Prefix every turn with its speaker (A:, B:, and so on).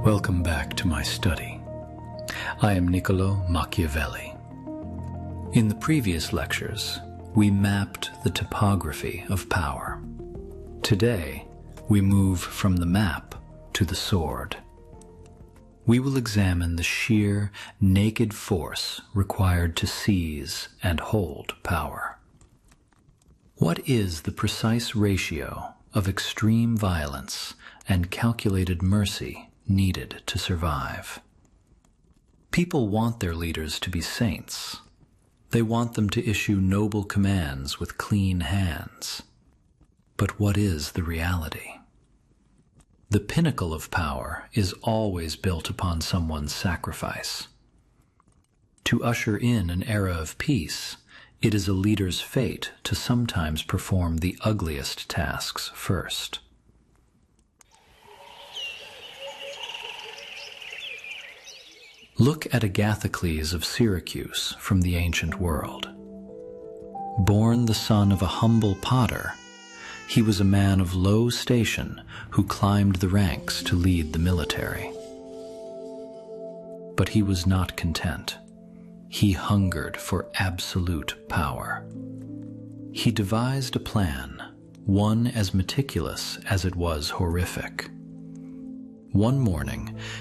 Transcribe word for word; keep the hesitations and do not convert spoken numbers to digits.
A: Welcome back to my study. I am Niccolo Machiavelli. In the previous lectures, we mapped the topography of power. Today, we move from the map to the sword. We will examine the sheer, naked force required to seize and hold power. What is the precise ratio of extreme violence and calculated mercy needed to survive? People want their leaders to be saints. They want them to issue noble commands with clean hands. But what is the reality? The pinnacle of power is always built upon someone's sacrifice. To usher in an era of peace, it is a leader's fate to sometimes perform the ugliest tasks first. Look at Agathocles of Syracuse from the ancient world. Born the son of a humble potter, he was a man of low station who climbed the ranks to lead the military. But he was not content. He hungered for absolute power. He devised a plan, one as meticulous as it was horrific. One morning,